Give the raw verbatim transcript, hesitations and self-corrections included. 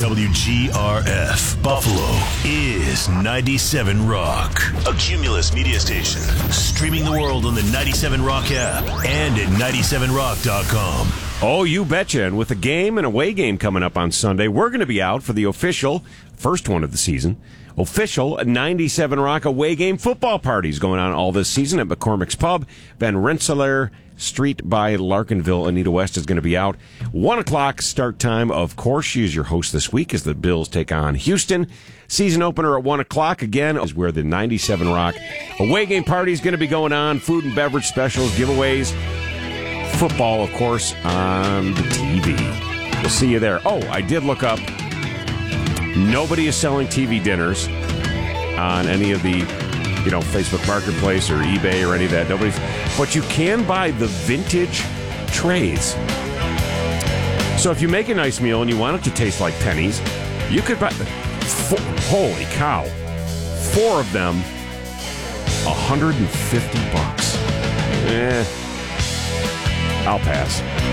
W G R F Buffalo is ninety-seven Rock, a Cumulus media station, streaming the world on the ninety-seven Rock app and at ninety-seven rock dot com. Oh, you betcha. And with a game and away game coming up on Sunday, we're going to be out for the official, first one of the season, official ninety-seven Rock away game football parties going on all this season at McCormick's Pub. Van Rensselaer Street by Larkinville. Anita West is going to be out. One o'clock start time. Of course, she is your host this week as the Bills take on Houston. Season opener at one o'clock again is where the ninety-seven Rock away game party is going to be going on. Food and beverage specials, giveaways, football, of course, on the T V. We'll see you there. Oh, I did look up. Nobody is selling T V dinners on any of the, you know, Facebook Marketplace or eBay or any of that. Nobody's, but you can buy the vintage trays. So if you make a nice meal and you want it to taste like pennies, you could buy. Four, holy cow! Four of them, a hundred and fifty bucks. Eh, I'll pass.